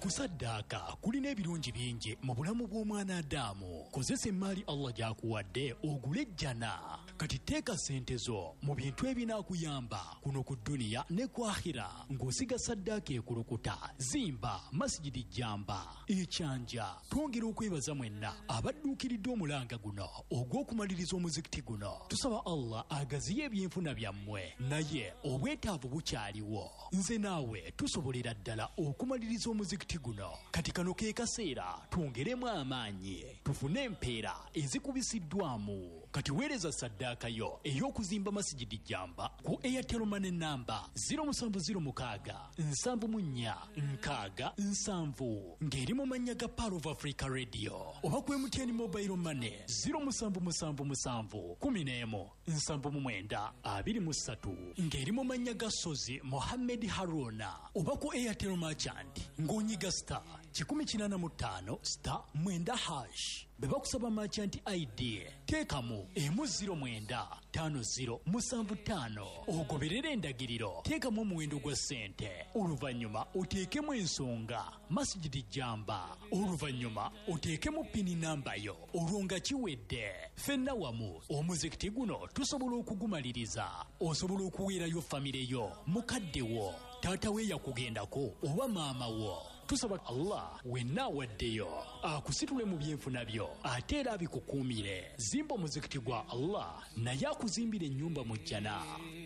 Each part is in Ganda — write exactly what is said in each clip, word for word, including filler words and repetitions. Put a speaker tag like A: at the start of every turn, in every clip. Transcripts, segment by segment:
A: okusaddaaka kulina ebirungi bingi mu bulamu bw'omwana Adamu. Kozesa emmaali Allah gy'akuwadde ogule ejjana. Kati teeka ssente zo mu bintu ebinaakuyamba kuno ku dduniya ne ku akhira ng'osiga saddaaka ekulukuta. Zimba masijidi jjamba ekyanja. Twongera okwebaza mwenna abadduukiridde omulanga guno ogw'okumaliriza omuzikiti guno. Tusaba Allah agaziye ebyenfuna byammwe, naye obwetaavu bukyaliwo. Nze naawe tusobolera ddala okumaliriza omuzikiti guno. Kati kano ke kaseera twongeremu amaanyi tufune empeera ezikubisiddwamu. Kati weereza saddaaka yo ey'okuzimba masijidi jjamba ku Airtel Money namba zero seven zero six seven seven nnya nkaaga nsanvu ng'eri mu mannya ga Power of Africa Radio, oba ku M T N Mobile Money zero seven seven seven one zero one seven mwenda abiri mu ssatu ng'eri mu mannya ga Sozi Mohammed Haruna, oba ku Airtel Merchant ng'onyiga star kikumi kinaana mu ttaano star mwenda hash. Be bakusaba merchant I D teekamu emu ziro mwenda ttaano ziro musanvu ttaano. Ogoberera endagiriro, teekamu omuwendo gwa ssente, oluvannyuma oteekemu ensonga masijidi jjamba, oluvannyuma oteekemu pini namba yo. Olwo nga kiwedde, ffenna wamu omuzikiti guno tusobola okugumaliriza. Osobola okuweerayo famire yo, mukadde wo, taata we yakugendako oba maama wo. Tusaba Allah wenna awaddeyo akusitule mu byenfuna byo ate era abikukuumire. Zimba omuzikiti gwa Allah naye akuzimbira ennyumba mu jjana.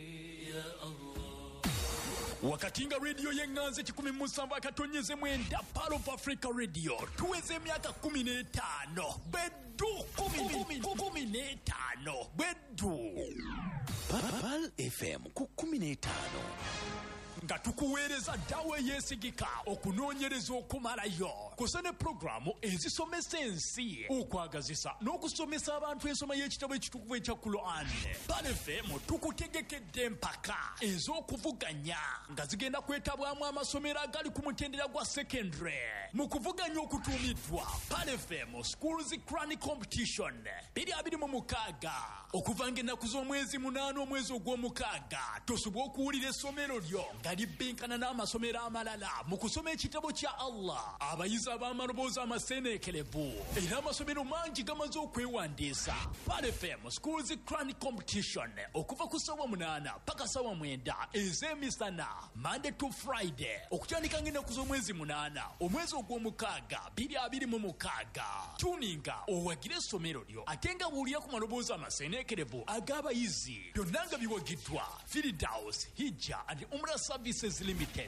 A: Wakati nga radio y'enganze kikumi mu musanvu akatonyeze mwenda Power of Africa Radio tuweze emyaka kumi n'etaano beddu kumi n'etaano beddu
B: Pal F M ku kumi n'etaano
A: nga tukuweereza ddawe yeesigika okunoonyereza okumalayo. Kusa ne programu ezisomesa ensi, okwagazisa n'okusomesa abantu ensoma y'ekitabo ekitukuvu ekya Quran. Pal F M tukutegekedde empaka ez'okuvuganya nga zigenda kwetabwamu amasomero agali ku mutendera gwa secondary mu kuvuganya okutuumiddwa Pal F M Schools Quran Competition bbiri abiri mu mukaaga okuva ng'ennaku z'omwezi munaana omwezi ogw'omukaaga. Tosobwa okuwulira essomero lyo nga libbinkana n'amasomero amalala mu kusoma ekitabo kya Allah. Abayizi ab'amaloboozi amaseeneekerevu era amasomero mangi gamaze okwewandiisa. Pal F M Schools Quran Competition okuva ku ssaawa munaana paka ssaawa mwenda ez'emisana Monday to Friday okutandika ng'ennaku z'omwezi munaana omwezi ogw'omukaaga bbiri abiri mu mukaaga. Tuninga owagire essomero lyo ate nga buulira ku maloboozi amaseeneekerevu ag'abayizi. Byonna nga biwagiddwa Firdaus Hijja and Umrah Services Limited.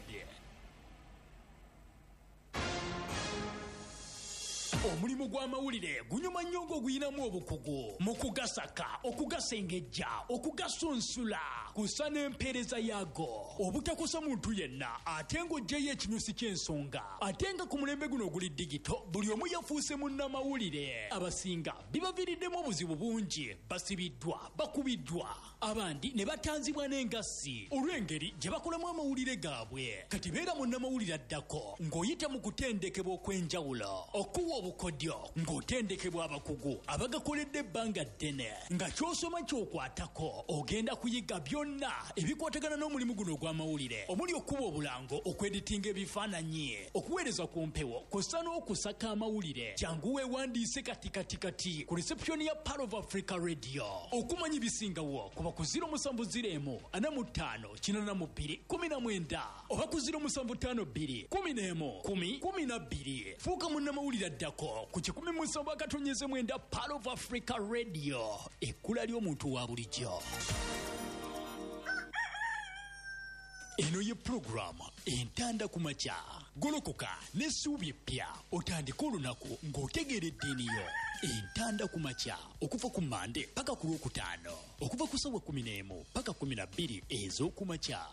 A: Omulimu gw'amawulire gunyuma nnyo ng'oguyinamu obukugu mu kugasaka, okugasengejja, okugasunsula kusa n'empeereza yaago. Obutakosa muntu yenna ate ng'oggyeyo ekinyusi ky'ensonga. Ate nga ku mulembe guno oguli digito buli omu yafuuse munnamawulire. Abasinga bibaviiriddemu obuzibu bungi, basibiddwa, bakubiddwa, abandi ne batanzibwa n'engassi olw'engeri gye bakolamu amawulire gaabwe. Kati beera munnamawulire addako ng'oyita mu kutendekebwa okw'enjawulo, okuwa kodyo ng'otendekebwa abakugu abagakoledde ebbanga ddene nga ky'osoma ky'okwatako ogenda kuyiga byonna ebikwatagana n'omulimu guno ogw'amawulire, omuli okuba obulango, okweditinga ebifaananyi, okuweereza ku mpewo kw'ossa n'okusaka amawulire. Jangu weewandiise kati kati kati ku reception ya Power of Africa Radio. Okumanya ebisingawo kuba ku zero seven zero emu ana mu ttaano kinaana mu bbiri kumi na mwenda oba ku zero seven ttaano bbiri kumi n'emu kumi kumi na bbiri. Fuuka munnamawulire addako ku kikumi mu musanvu akatonyeze mwenda Power of Africa Radio, ekkula ly'omuntu wa bulijjo. Eno ye programu entanda ku makya. Golokoka n'essuubi eppya otandika olunaku ng'otegeera eddiini yo. Entanda ku makya okuva ku Mande paka ku Lwokutaano, okuva ku ssaawa kumi n'emu paka kumi na bbiri ez'oku makya.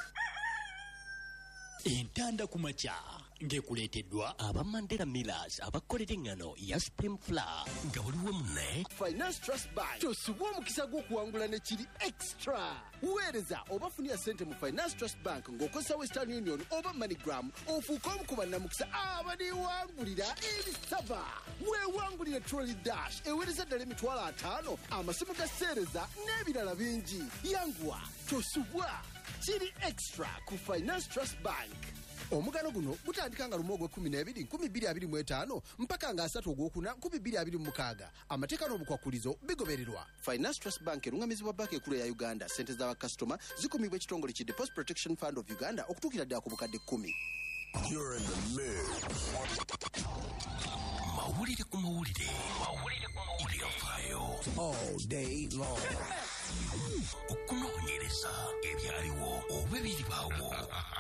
A: Entanda ku makya ng'ekuleeteddwa aba Mandela Millers abakolera engano ya Spring Flour nga waliwo munne
C: Finance Trust Bank tosubwa omukisa gw'okuwangula ne kiri extra. Weereza oba funira ssente mu Finance Trust Bank ng'okozesa Western Union oba MoneyGram ofuuka omu ku bannamukisa abaniwangulira ebisava. Weewangulira Trolley Dash eweereza ddala emitwalo ataano, amasimu ga sseereza n'ebirala bingi. Yanguwa tosubwa kiri extra ku Finance Trust Bank. Omugano guno gutandika nga lumu ogw'ekkumi n'ebiri nkumi bbiri abiri mu etaano mpaka nga asatu ogwokuna nkumi bbiri abiri mu mukaaga. Amateeka n'obukwakulizo bigobererwa. Finance Trust Bank erungamizibwa banka ekkulu ya Uganda. Ssente z'abakasitoma zikumibwa ekitongole ki Deposit Protection Fund of Uganda okutuukira ddala ku bukadde kkumi.
B: You're in the mix. Mawulire ku mawulire. Mawulire ku mawulire. Yafaayo. All day long. Okunoonyereza ebyaliwo oba ebiribaawo.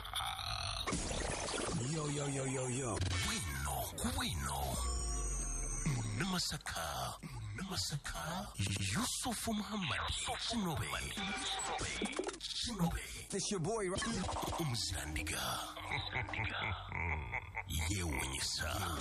B: Yo, yo, yo, yo, yo. Bwino, kubwino. Munamasaka. Munamasaka. Yusufu Muhammad. Shinobe. Shinobe.
D: This your boy, right?
B: Umuzirandiga. Yewunyisa.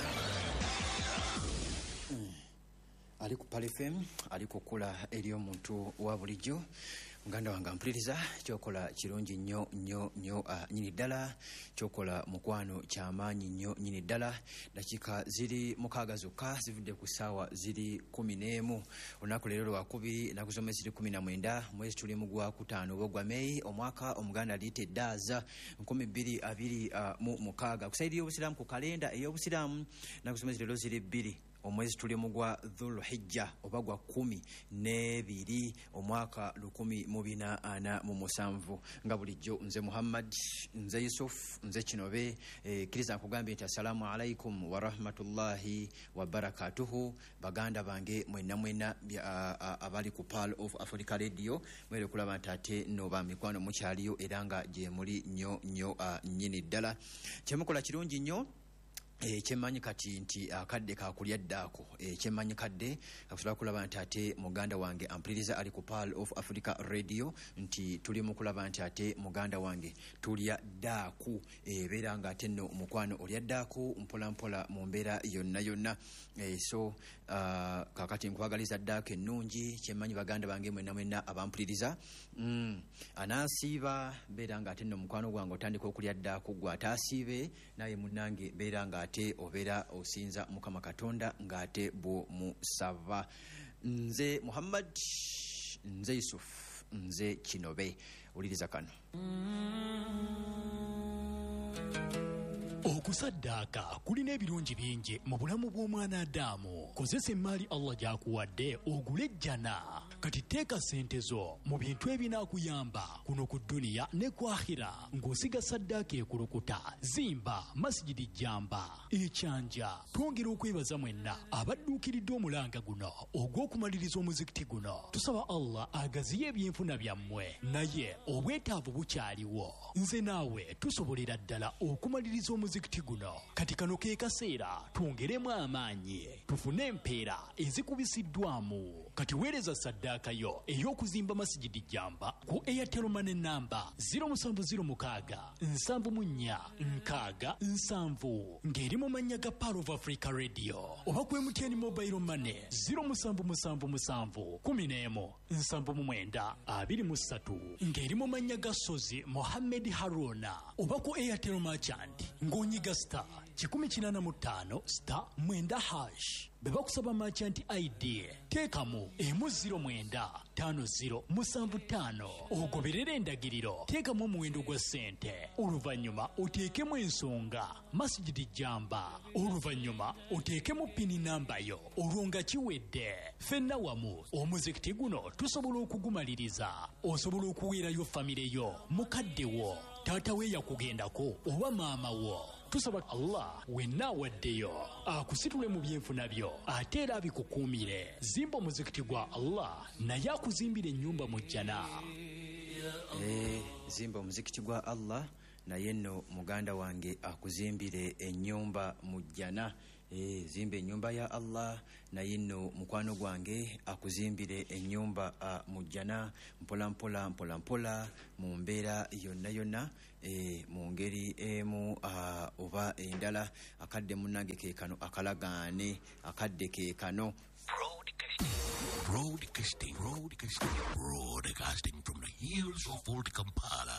D: Ali ku Pal F M, ali kukula eri omuntu wa bulijjo. Muganda wange ampuliriza kyokola kirungi nnyo nnyo nnyo uh, nyini ddala kyokola mukwano kyamaanyi nnyo nyini ddala. Dakika ziri mukaaga zokka zivudde ku ssaawa ziri kumi n'emu. Olunaku leero lwakubiri ennaku z'omwezi ziri kumi na mwenda mwezi tuli mu gwa kutaano oba gwa Meyi omwaka omuganda liita eddaaza nkumi bbiri abiri uh, mu mukaaga. Ku sayidi y'obusiraamu ku kalenda ey'obusiraamu ennaku z'omwezi leero ziri bbiri omwezi tuli mu gwa Dhulhijja oba gwa kumi n'ebiri omwaka lukumi mu bina ana mu musanvu. Nga bulijjo nze Muhammad, nze Yusuf, nze Kinobe. E, kiriza nkugambye nti assalamu alaikum wa rahmatullahi wa barakatuhu. Baganda bange mwena mwena abali ku Pearl of Africa Radio mwere kulaba nti ate no ba mikwano mukyaliyo era nga gye muli nnyo nnyo uh, nnyini ddala. Kyemukola kirungi nnyo. E, kyemanyi kati nti akadde kakulya ddaako. E, kyemanyi kadde kakusobola kulaba nti ate muganda wange ampuliriza ali ku Pearl of Africa Radio nti tuli mu kulaba nti ate muganda wange tulya ddaaku. Ebeera nga ate nno omukwano olya ddaaku mpola mpola mu mbeera yonna yonna. E, so uh, kakati nkwagaliza ddaaku ennungi. Kyemanyi baganda bange mwenna mwenna abampuliriza mm, anaasiiba beera nga ate nno omukwano gwange otandika okulya ddaaku gwe ataasiibe naye munnange beera nga ate obeera osinza Mukama Katonda ng'ate bwo musaba. Nze Muhammad, nze Yusuf, nze Kinobe. Uliriza kano.
A: Okusaddaaka kulina ebirungi bingi mu bulamu bw'omwana Adamu. Kozesa emmaali Allah gy'akuwadde ogule ejjana. Kati teeka ssente zo mu bintu ebinaakuyamba kuno ku dduniya ne ku akhira ng'osiga saddaaka ekulukuta. Zimba masijidi jjamba ekyanja. Twongera okwebaza mwenna abadduukiridde omulanga guno ogw'okumaliriza omuzikiti guno. Tusaba Allah agaziye ebyenfuna byammwe naye obwetaavu bukyaliwo. Nze naawe tusobolera ddala okumaliriza omuzikiti guno. Kati kano ke kaseera twongeremu amaanyi tufune empeera ezikubisiddwamu. Kati weereza saddaaka yo ey'okuzimba masijidi jjamba ku Airtel Money namba zero seven zero six nsanvu mu nnya nkaaga nsanvu ng'eri mu mannya ga Pearl of Africa Radio oba ku M T N Mobile Money zero seven seven seven kumi n'emu nsanvu mu mwenda abiri mu ssatu ng'eri mu mannya ga Sozi Mohammed Haruna oba ku Airtel Merchant ng'onyiga star kikumi kinaana mu ttaano star mwenda hash. Beba kusaba merchant I D teekamu emu ziro mwenda tano ziro musanvu ttaano ogoberera endagiriro. Teekamu omuwendo gwa ssente oluvannyuma oteekemu ensonga masijidi jjamba oluvannyuma oteekemu pini namba yo olwo nga kiwedde. Ffenna wamu omuzikiti guno tusobola okugumaliriza. Osobola okuweerayo famire yo mukadde wo taata we yakugendako oba maama wo. Tusaba Allah wenna awaddeyo akusitule mu byenfuna byo ate era abikukuumire. Zimba omuzikiti gwa Allah naye akuzimbira ennyumba mu jjana.
D: Eh, zimba omuzikiti gwa Allah naye nno muganda wange akuzimbire ennyumba mu jjana. Eh, zimba ennyumba ya Allah naye nno mukwano gwange akuzimbire ennyumba uh, mu jjana mpola mpola mpola mpola mu mbeera yonna yonna. E, mu ngeri emu uh, oba endala. Akadde munnange ke kano akalagaane akadde ke kano.
B: Broadcasting, broadcasting, broadcasting from the hills of Old Kampala.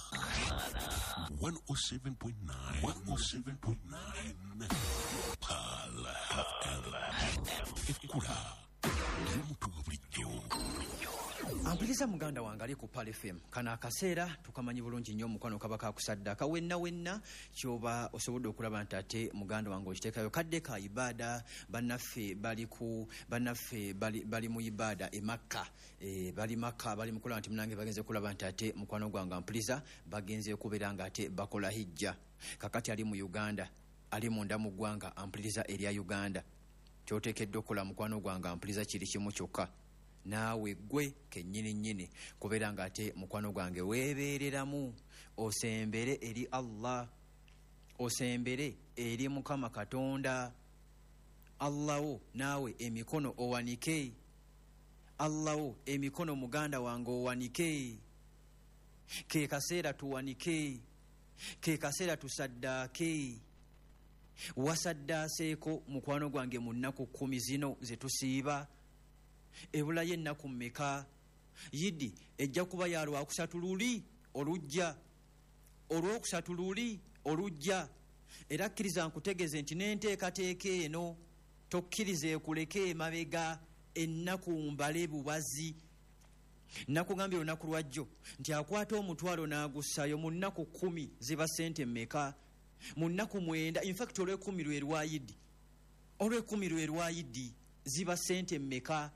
B: one oh seven point nine, one oh seven point nine, Pearl F M. Ekula, Limutu Bridjo.
D: mpuliriza muganda wange ali ku Pal F M. Kano akaseera tukamanyi bulungi nnyo omukwano kaba kakusaddaka wenna wenna kyoba osobodde okulaba nti ate muganda wange okiteekayo kadde ka ibaada. Bannaffe bali ku bannaffe bali, bali mu ibaada e Makka, e, bali Makka bali mukulaba nti munange bagenze kulaba nti ate mukwano gwange mpuliriza bagenze kubeera nga ate bakola hijja. Kakati ali mu Uganda, ali munda mu ggwanga ampuliriza erya Uganda. Kyoteekeddwa okukola mukwano gwange ampuliriza kiri kimu kyokka, naawe gwe kennyini nnyini kubeera nga ate mukwano gwange weebeereramu osembere eri Allah, osembere eri Mukama Katonda. Allaho naawe emikono owanike, Allaho emikono muganda wange owanike. Ke kaseera tuwanike, ke kaseera tusaddaake. Wasaddaaseeko mukwano gwange mu nnaku kkumi zino ze tusiiba? Ebulayo ennaku mmeka? Yidi ejja kuba ya lwakusatu luli olujja, olwokusatu luli olujja. Era kkiriza nkutegeeze nti n'enteekateeka eno tokkiriza ekuleke emabega ennaku mbale bubazi. Nakugambye olunaku lwajjo nti akwata omutwalo n'agussayo mu nnaku kkumi ziba ssente mmeka? Mu nnaku mwenda, in fact olw'ekkumi lwe lwayidi, olw'ekkumi lwe lwayidi ziba ssente mmeka?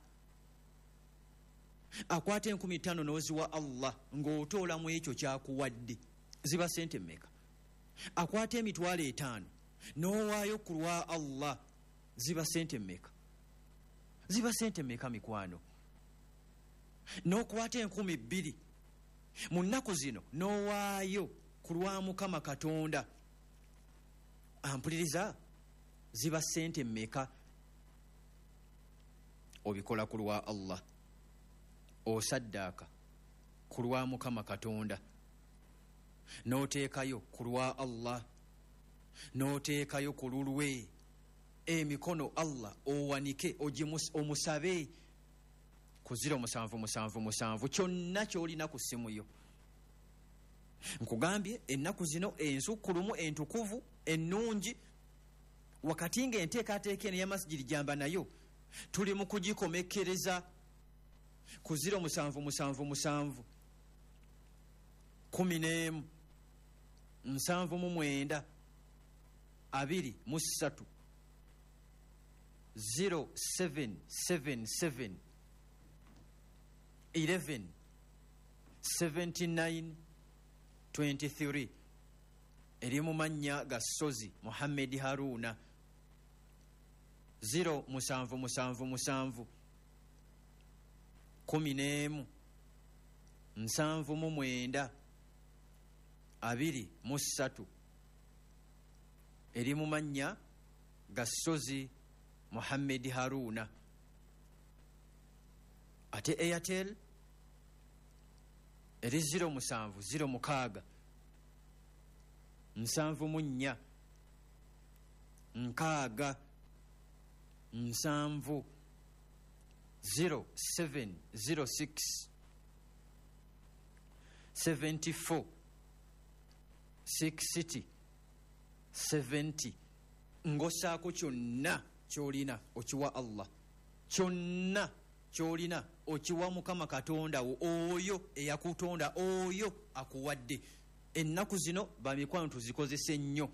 D: Akwata enkumi ttaano n'oziwa Allah ng'otoola mu ekyo kyakuwadde ziba ssente mmeka? Akwata emitwalo etaano n'owaayo ku lwa Allah ziba ssente mmeka? Ziba ssente mmeka mikwano? N'okwata enkumi bbiri mu nnaku zino n'owaayo ku lwa Mukama Katonda ampuliriza ziba ssente mmeka? Obikola ku lwa Allah, osaddaaka ku lwa Mukama Katonda, n'oteekayo ku lwa Allah, n'oteekayo ku lulwe. Emikono Allah owanike omusabe ku ziro musanvu musanvu musanvu kyonna ky'olina ku ssimu yo. Nkugambye ennaku zino ensukkulumu entukuvu ennungi, wakati ng'enteekateeka eno ya masjidi jamba nayo tuli mu kugikomekkereza ku ziro musanvu musanvu musanvu kumi n'emu nsanvu mu mwenda abiri mu ssatu zero seven seven seven eleven seventy nine twenty-three. Eri mu mannya ga Sozi Muhammad Haruna. Zero musanvu musanvu musanvu kumi n'emu nsanvu mu mwenda abiri mu ssatu. Eri mu mannya ga Sozi Muhammad Haruna. Ate Airtel eri ziro musanvu ziro mukaaga nsanvu mu nnya nkaaga nsanvu zero seven zero six seventy four sixty seventy. Ng'ossaako kyonna ky'olina okiwa Allah, kyonna ky'olina okiwa Mukama Katonda wo, oyo eyakutonda, oyo akuwadde. Ennaku zino bamikwano tuzikozese nnyo.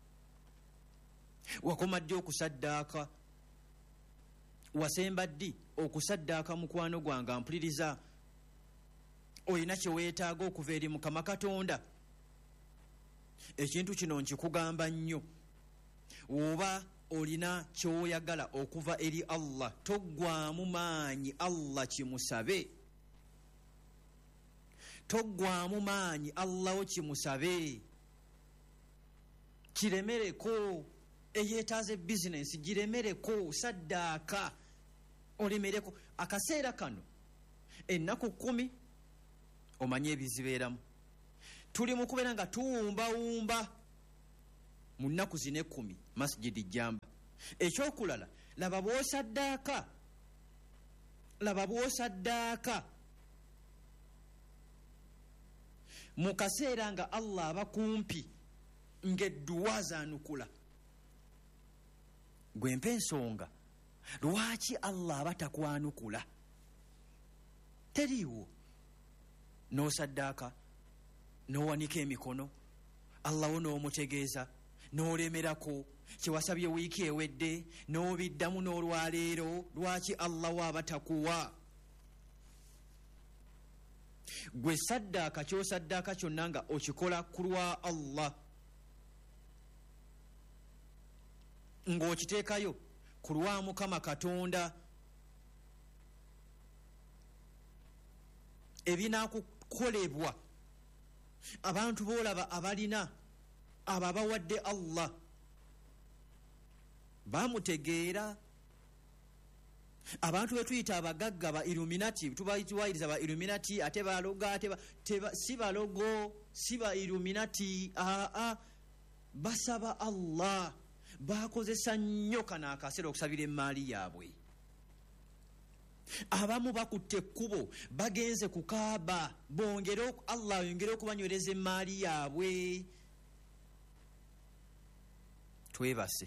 D: Wakoma ddi okusaddaaka? Wasemba ddi okusaddaaka mukwano gwange mpuliriza? Olina kye weetaaga okuva eri Mukama Katonda? Ekintu kino nkikugamba nnyo. Oba olina ky'oyagala okuva eri Allah, toggwamu maanyi Allah kimusabe. Toggwamu maanyi Allah wo kimusabe. Kiremereko. Eyeetaaze bizinensi giremereko, saddaaka olemereko. Akaseera kano ennaku kkumi omanye ebizibeeramu. Tuli mu kubeera nga tuwumbawumba mu nnaku zino ekkumi masjidi jamba. Ekyokulala, laba bw'osaddaaka, laba bw'osaddaaka mu kaseera nga Allah aba kumpi ng'edduwa zaanukula. Gwe mpa ensonga lwaki Allah aba takwanukula? Teriiwo. n'osaddaaka n'owanika emikono Allah wo n'omutegeeza n'olemerako kyewasabye wiiki ewedde n'obiddamu n'olwaleero lwaki Allah waaba takuwa gwe saddaaka kyosaddaaka kyonna nga okikola ku lwa Allah ng'okiteekayo ku lwa Mukama Katonda ebinaakukolebwa abantu boolaba abalina abo abawadde Allah bamutegeera abantu betuyita abagagga ba Illuminati tubayitiriza ba Illuminati ate baloga ate ba, si balogo si ba Illuminati aa basaba Allah bakozesa nnyo kana akaseera okusabira emaali yaabwe abamu bakutte ekkubo bagenze ku Kaaba bongere Allah yongere okubanywereza emaali yaabwe twebase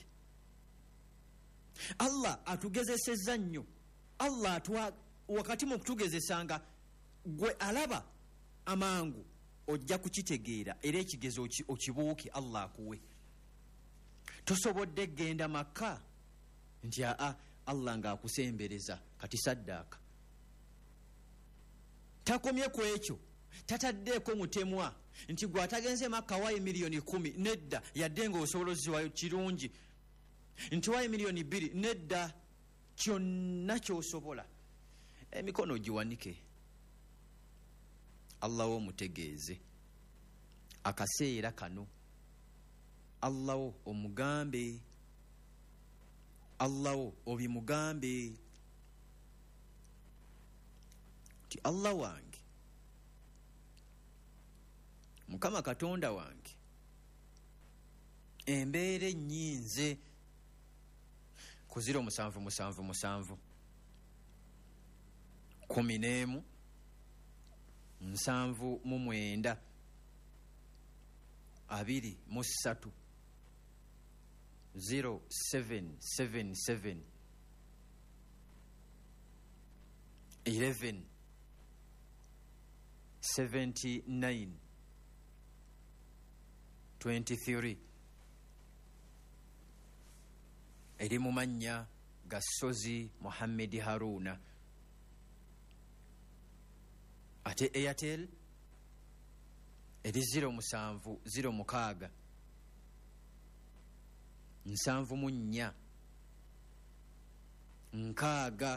D: Allah atugezesezza nnyo Allah atwa wakati mu kutugezesanga gwe alaba amangu ojja kukitegeera era ekigezo okibuuke Allah akuwe tosobodde genda Makka nti aa Allah ng'akusembereza kati saddaaka takomye ku ekyo tataddeeko mutemwa nti gwe atagenze Makka waayo miliyoni kumi nedda yadde ng'osobolozi wayo kirungi nti waayo miliyoni bbiri nedda kyonna ky'osobola emikono giwanike Allah wo mutegeeze akaseera kano Allah wo omugambe Allah wo obimugambe ti Allah wange Mukama Katonda wange embeera ennyinze ku ziro musanvu musanvu musanvu kumi n'emu nsanvu mu mwenda abiri mu ssatu zero seven seven seven eleven seventy nine twenty three eri mu mannya ga Sozi Mohammed Haruna ate Airtel eri zero musanvu zero mukaaga nsanvu mu nnya nkaaga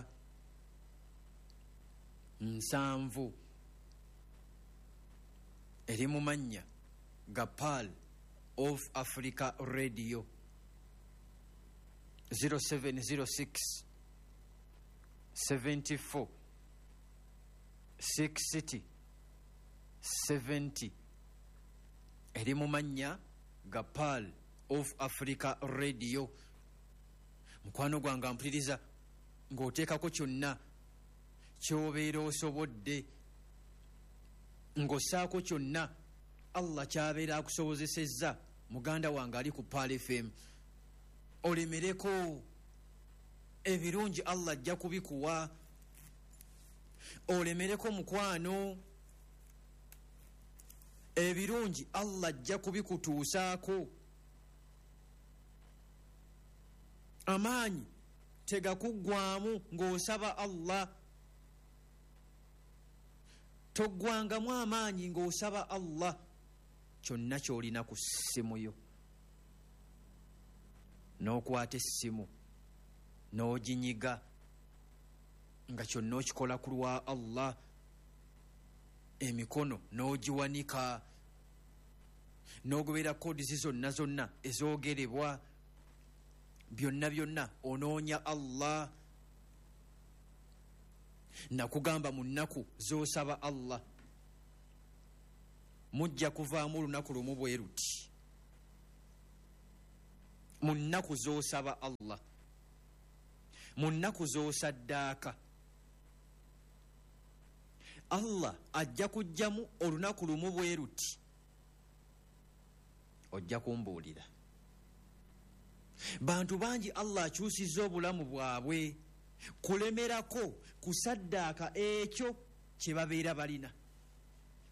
D: nsanvu eri mu mannya ga Pearl of Africa Radio zero seven zero six seventy four sixty seventy eri mu mannya ga Pearl of Africa Radio mukwano gwange mpuliriza ng'oteekako kyonna ky'obeera osobodde ng'ossaako kyonna Allah ky'abeera akusobozesezza muganda wange ali ku Pearl F M olemereko ebirungi Allah ajja kubikuwa olemereko mukwano ebirungi Allah ajja kubikutuusaako amaanyi tegakuggwaamu ng'osaba Allah toggwangamu amaanyi ng'osaba Allah kyonna ky'olina ku ssimu yo n'okwata essimu n'oginyiga nga kyonna okikola ku lwa Allah emikono n'ogiwanika n'ogobera kodisi zonna zonna ezoogerebwa byonna byonna onoonya Allah nakugamba mu nnaku z'osaba Allah mujja kuvaamu olunaku lumu bwe ruti mu nnaku z'osaba Allah mu nnaku z'osaddaaka Allah ajja kujjamu olunaku lumu bwe ruti ojja kumbuulira bantu bangi Allah akyusizza obulamu bwabwe kulemerako kusaddaaka ekyo kye babeera balina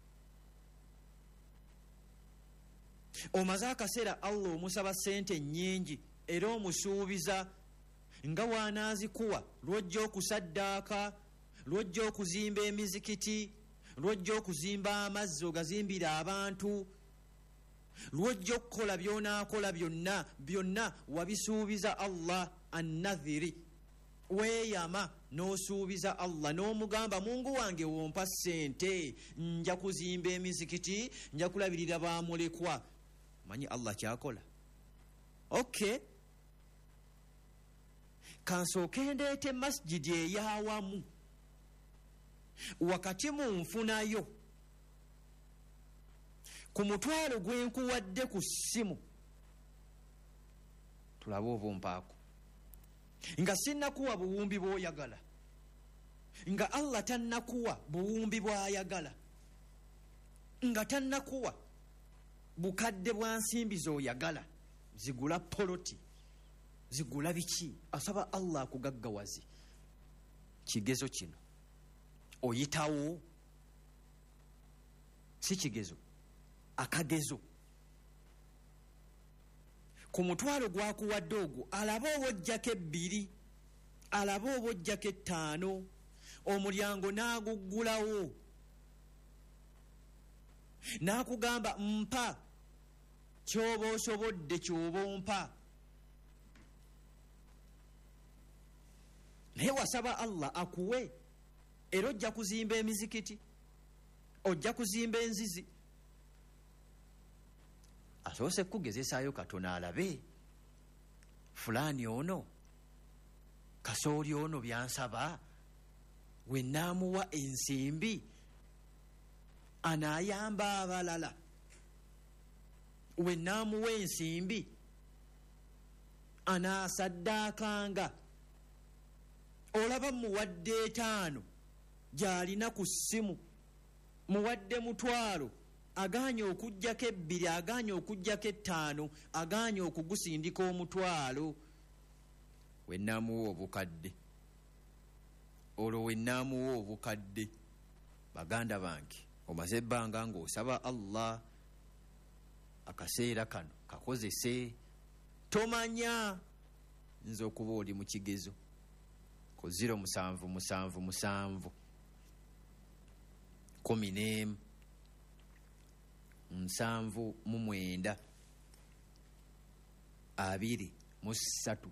D: omaze akaseera Allah omusaba sente nnyingi era omusuubiza nga waanaazikuwa lwojja okusaddaaka, lwojja okuzimba emizikiti, lwojja okuzimba amazzi ogazimbira abantu, lwojja okukola byonaakola byonna byonna wabisuubiza Allah. Annadhiri, weeyama n'osuubiza Allah n'omugamba Mungu wange wompa sente nja kuzimba emizikiti, nja kulabirira bamulekwa. Manyi Allah kyakola? Okay, kansooke ndeete masjidi ey'awamu wakati mu nfunayo ku mutwalo gwe nkuwadde ku ssimu, tulabe oba ompaako, nga sinnakuwa buwumbi bw'oyagala, nga Allah tannakuwa buwumbi bw'ayagala, nga tannakuwa bukadde bwa nsimbi z'oyagala, zigula poloti, zigula biki, asaba Allah akugaggawaze. Kigezo kino oyitawo, si kigezo, akagezo. Ku mutwalo gwakuwadde ogwo alabe oba ojjako ebbiri, alabe oba ojjako ettaano, omulyango n'aguggulawo n'akugamba mpa ky'oba osobodde ky'oba ompa. Naye wasaba Allah akuwe, era ojja kuzimba emizikiti, ojja kuzimba enzizi. Asoose kugezesaayo katono alabe fulani ono, kasooli ono byansaba, we naamuwa ensimbi anaayamba abalala, we naamuwa ensimbi anaasaddaakanga. Olaba muwadde etaano gy'alina ku ssimu, muwadde mutwalo, agaanye okuggyako ebbiri, agaanye okuggyako ettaano, agaanye okugusindika omutwalo. We naamuwa obukadde, olwo we naamuwa obukadde. Baganda bange, omaze ebbanga ng'osaba Allah, akaseera kano kakozese. Tomanya nze okuba oli mu kigezo ku ziro musanvu musanvu musanvu kumi n'emu nsanvu mu mwenda abiri mu ssatu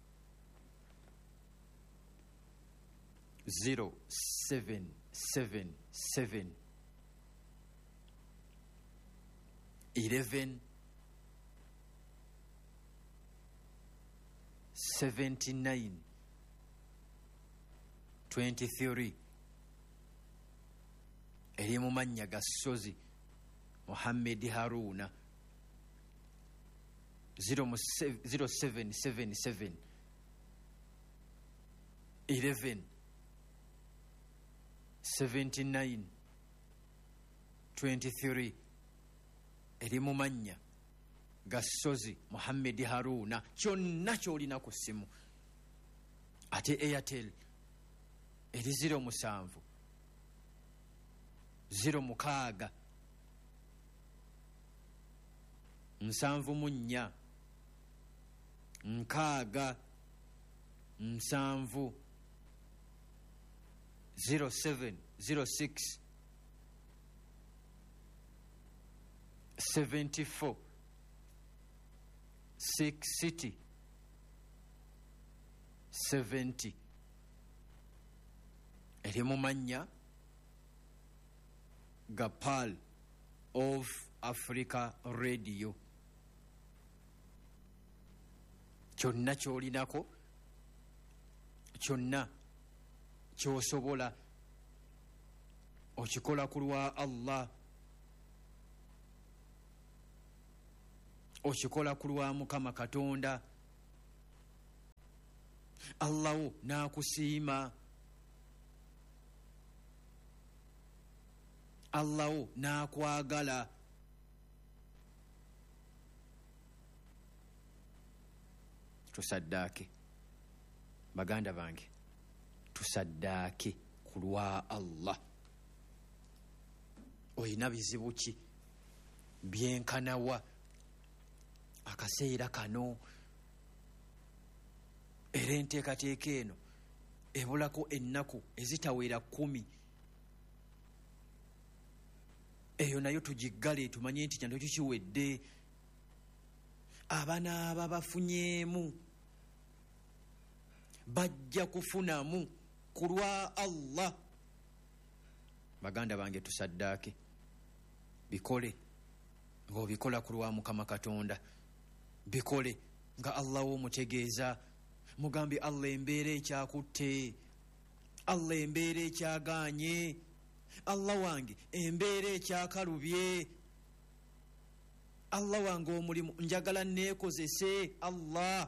D: zero seven seven seven eleven seventy nine twenty three. Eri mu mannya ga Sozi Muhammad Haruna. zero seven seven seven eleven seventy nine twenty three. Eri mu mannya ga Sozi Muhammad Haruna. Kyonna ky'olina ku ssimu. Ate Airtel eri ziro musanvu ziro mukaaga nsanvu mu nnya nkaaga nsanvu zero seven zero six seventy four six city seventy. Eri mu mannya ga Pearl of Africa Radio. Kyonna ky'olinako, kyonna ky'osobola okikola ku lwa Allah, okikola ku lwa Mukama Katonda. Allahu n'akusiima, Allahu n'akwagala. Tusaddaake baganda bange, tusaddaake ku lwa Allah. Oyina bizibu ki byenkanawa akaseera kano era enteekateeka eno ebulako ennaku ezitawera kkumi. Eyo nayo tugiggale tumanye nti kyano kikiwedde. Abanaaba bafunyeemu bajja kufunamu ku lwa Allah. Baganda bange tusaddaake bikole ng'obikola ku lwa Mukama Katonda, bikole nga Allah w'omutegeeza. Mugambe Allah embeera ekyakutte, Allah embeera ekyagaanye, Allah wange embeera ekyakalubye, Allah wange omulimu njagala neekozese. Allah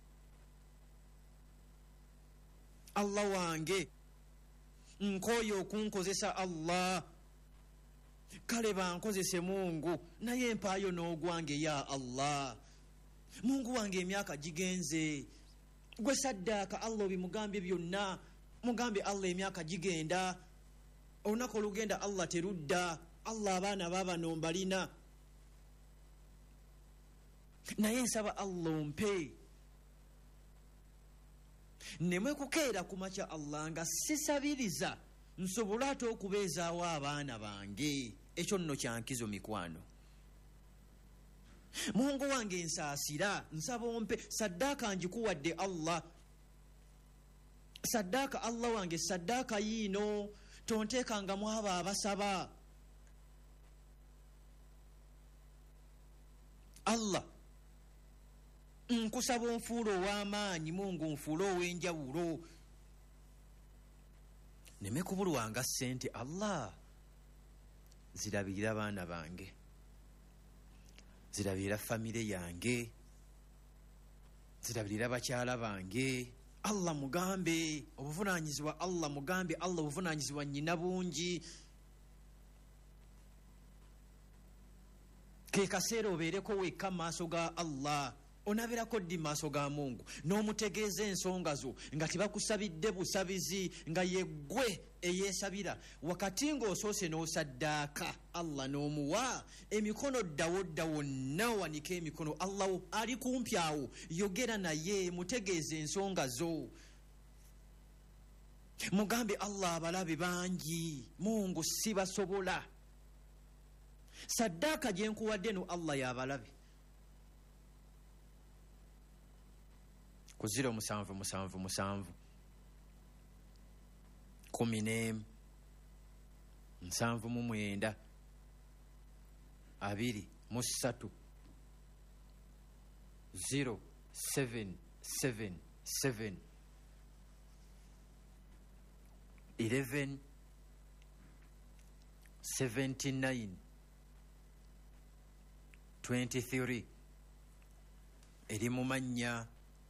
D: Allah wange nkooye okunkozesa. Allah kale bankozese Mungu, naye empaayo n'ogwange ya Allah. Mungu wange emyaka gigenze, gwe saddaaka Allah obimugambye byonna. Mugambe Allah emyaka gigenda, olunaku olugenda Allah terudda. Allah abaana baabano mbalina, naye nsaba Allah ompe. Nemwe kukeera ku makya Allah nga sisabiriza nsobole ate okubeezaawo abaana bange. Ekyo nno kyankizo mikwano. Mungu wange nsaasira, nsaba ompe. Saddaaka njikuwadde Allah. Saddaaka Allah wange, saddaaka yiino tonteekangamu abo abasaba. Allah nkusaba onfuula ow'amaanyi, Mungu nfuula ow'enjawulo. Neme kubulwanga ssente. Allah zirabirira baana bange, zirabirira famire yange, zirabirira bakyala bange. Allah mugambe obuvunaanyizibwa, Allah mugambe Allah obuvunaanyizibwa nnyina bungi. Ke kaseera obeereko wekka maaso ga Allah, onabirako ddi maaso ga Mungu, n'omutegeeza ensonga zo nga tebakusabidde busabizi, nga yeggwe eyeesabira. Wakati ng'osoose n'osaddaaka Allah n'omuwa emikono ddawo dda wonna wanika emikono. Allah ali kumpi awo, yogera naye, mutegeeza ensonga zo. Mugambe Allah abalabe bangi, Mungu sibasobola. Saddaaka gye nkuwadde no Allah y'abalabe. Ku ziro musanvu musanvu musanvu kumi n'emu nsanvu mu mwenda abiri mu ssatu zero seven seven seven eleven seventy nine twenty three. Eri mu mannya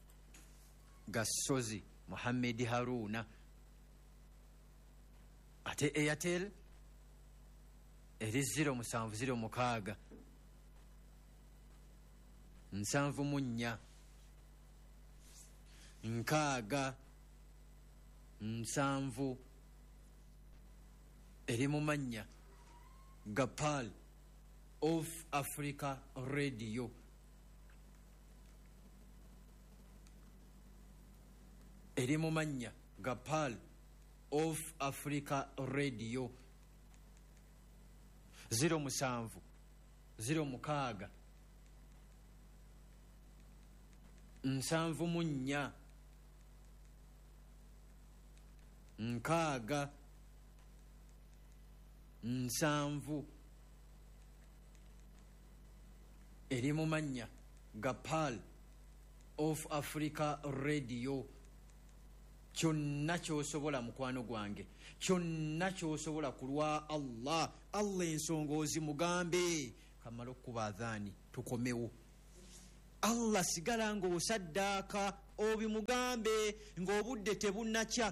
D: Gasozi Muhammad Haruna. Ate Airtel eri zero musanvu zero mukaaga nsanvu mu nnya nkaaga nsanvu. Eri mu mannya Gapal of Africa Radio. Eri mu mannya Gapal of Africa Radio. Zero musanvu zero mukaaga nsanvu mu nnya nkaaga nsanvu. Eri mu mannya Gapal of Africa Radio. Kyonna ky'osobola mukwano gwange, kyonna ky'osobola ku lwa Allah. Allah ensonga ozimugambe. Kamala okuba adhaani tukomewo. Allah sigala ng'osaddaaka obimugambe ng'obudde tebunnakya.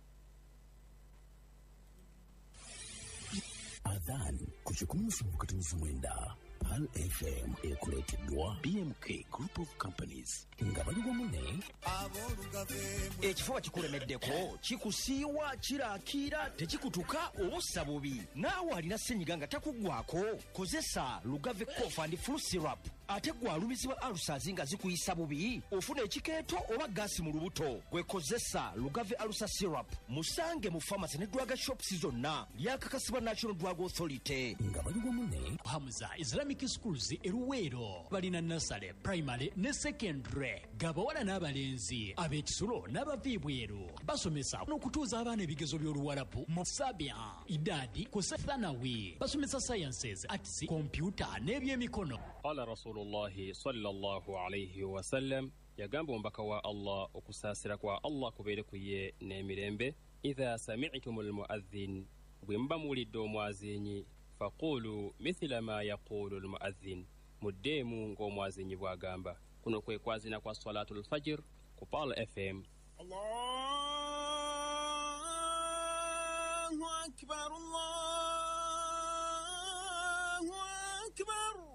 B: Adhan ku kikumi musanvu katunufu mwenda Pal F M ekuleeteddwa B M K Group of Companies nga bali wamu ne
E: ekifuba kikulemeddeko, kikusiiwa, kiraakira, tekikutuka obussa bubi. Naawe alina ssenyiga nga takuggwako, kozesa Lugave Cough and Flu Syrup. ate gwe alumizibwa alusazi nga zikuyisa bubi ofuna ekikeeto oba gaasi mu lubuto gwekozesa lugave alusa syrup musange mu pharmacy ne drug shops zonna lyakakasibwa National Drug Authority
A: nga baliwo mune Hamza Islamic Schools eruweero balina nasale primary ne secondary gabawala n'abalenzi ab'ekisulo n'abaviibweru basomesa n'okutuuza abaana ebigezo by'oluwalabu mu sabia idadi kusa thanawi basomesa sciences arts computer n'ebyemikono.
F: Qala Rasulullahi sallallahu alayhi wa sallam yagamba ombaka wa Allah okusaasira kwa Allah kubeere ku ye n'emirembe idha sami'tumul mu'adhdhin bwe muba muwulidde omwazinyi faqulu mithla ma yaqulu almu'adhdhin muddeemu ng'omwazinyi bw'agamba. Kuno kwe kwazina kwa salatul fajr ku Pal F M.
G: Allahu akbar, Allahu akbar.